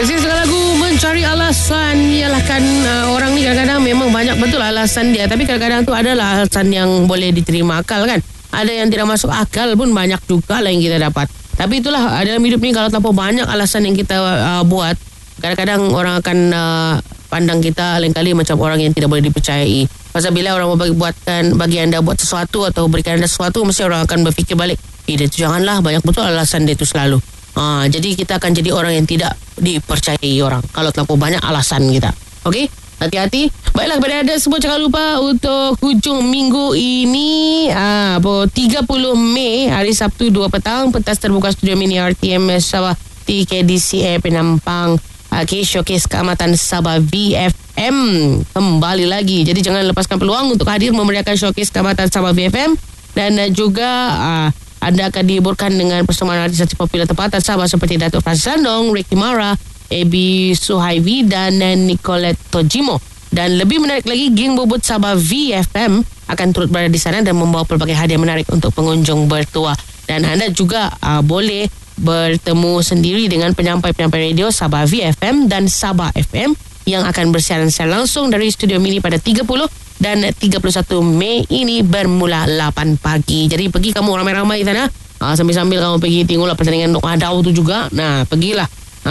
Kasih segala lagu mencari alasan. Yalah kan orang ni kadang-kadang memang banyak betul alasan dia. Tapi kadang-kadang tu adalah alasan yang boleh diterima akal kan. Ada yang tidak masuk akal pun banyak juga lah yang kita dapat. Tapi itulah dalam hidup ni kalau terlalu banyak alasan yang kita buat, kadang-kadang orang akan pandang kita lain kali macam orang yang tidak boleh dipercayai. Pasal bila orang bagi anda buat sesuatu atau berikan anda sesuatu, mesti orang akan berfikir balik, dia tu janganlah, banyak betul alasan dia tu selalu. Jadi kita akan jadi orang yang tidak dipercayai orang kalau terlalu banyak alasan kita. Okey? Hati-hati. Baiklah, kepada anda semua jangan lupa untuk hujung minggu ini 30 Mei hari Sabtu 2 petang, pentas terbuka Studio Mini RTM Sabah TKDCA Penampang. Showcase Keamatan Sabah VFM kembali lagi. Jadi jangan lepaskan peluang untuk hadir memeriahkan Showcase Keamatan Sabah VFM. Dan juga anda akan dihiburkan dengan persembahan artis popular tempatan Sabah seperti Datuk Francis Landong, Ricky Mara, AB Suhaivi dan Nicolette Tojimo. Dan lebih menarik lagi, geng bobot Sabah VFM akan turut berada di sana dan membawa pelbagai hadiah menarik untuk pengunjung bertuah. Dan anda juga boleh bertemu sendiri dengan penyampai-penyampai radio Sabah VFM dan Sabah FM yang akan bersiaran secara langsung dari Studio Mini pada 30 dan 31 Mei ini bermula 8 pagi. Jadi pergi kamu ramai-ramai sana. Sambil-sambil kamu pergi tengoklah pertandingan Nok Hadau tu juga. Nah, pergilah.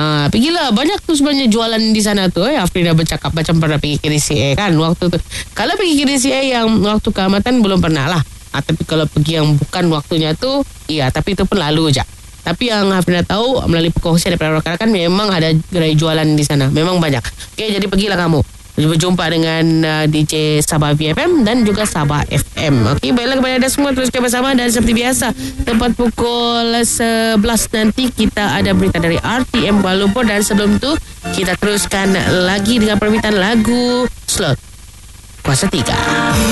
Banyak tu sebenarnya jualan di sana tu. Afrina bercakap macam pernah pergi KDCA kan waktu tu. Kalau pergi KDCA yang waktu keamatan belum pernah lah. Tapi kalau pergi yang bukan waktunya tu, iya, tapi itu pun lalu je. Tapi yang Hafrina tahu melalui perkongsian daripada rakan-rakan, memang ada gerai jualan di sana. Memang banyak. Okey, jadi pergilah kamu. Berjumpa dengan DJ Sabah VFM dan juga Sabah FM. Okey, baiklah kepada anda semua, teruskan bersama. Dan seperti biasa, tepat pukul 11 nanti kita ada berita dari RTM Kuala Lumpur. Dan sebelum tu, kita teruskan lagi dengan permintaan lagu Slot Kuasa 3.